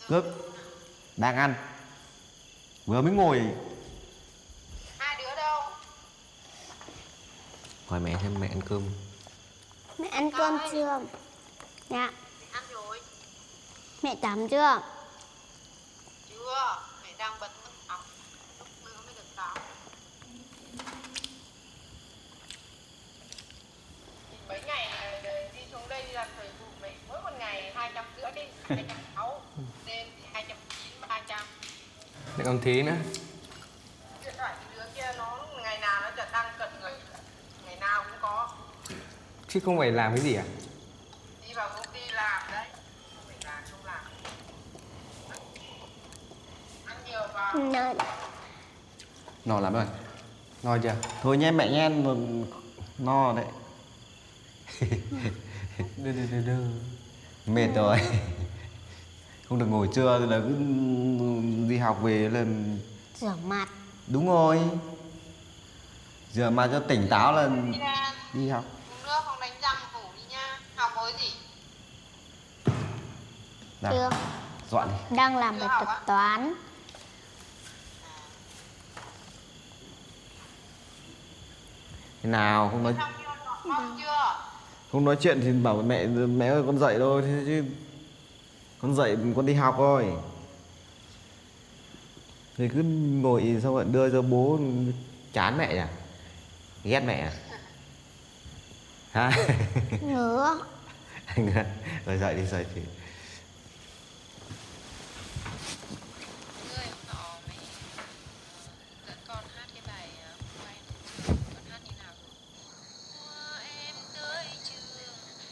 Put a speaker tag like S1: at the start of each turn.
S1: Cướp. Đang ăn. Vừa mới ngồi.
S2: Hai đứa đâu?
S1: Hỏi mẹ xem mẹ ăn cơm.
S3: Mẹ ăn cơm chưa? Dạ.
S2: Mẹ ăn rồi.
S3: Mẹ tắm chưa?
S2: Chưa, mẹ đang bận học. Lúc nữa mới được tắm. Mấy ngày đi xuống đây đi làm thời vụ mẹ mỗi một ngày 250 đi, 260, đêm thì 290, 300.
S4: Lại còn thế nữa.
S2: Điện thoại cái đứa kia nó ngày nào nó chợt đăng cận người, ngày nào cũng có.
S4: Chứ không phải làm cái gì à?
S2: Đi vào công ty làm đấy, không phải làm không làm. Ăn nhiều vào.
S3: Nói.
S1: No lắm rồi.
S4: No chưa?
S1: Thôi nhé mẹ nhé. No đấy.
S4: Đưa.
S1: Mệt rồi. Không được ngồi trưa rồi là cứ đi học về là.
S3: Rửa mặt.
S1: Đúng rồi. Rửa mặt cho tỉnh táo là
S2: Đi ra,
S1: đi học.
S2: uống nước không đánh răng ngủ đi nha. Học mối gì?
S1: Nào,
S3: Chưa.
S1: dọn đi.
S3: Đang làm bài tập toán.
S1: Thế nào không nói
S2: Xong chưa? Xong chưa?
S1: không nói chuyện thì bảo mẹ mẹ ơi con dậy thôi thế chứ. Con dậy con đi học thôi. Thì cứ ngồi xong rồi đưa cho bố chán mẹ nhỉ? Ghét mẹ à? Hả?
S3: Ngứa.
S1: Rồi dậy đi.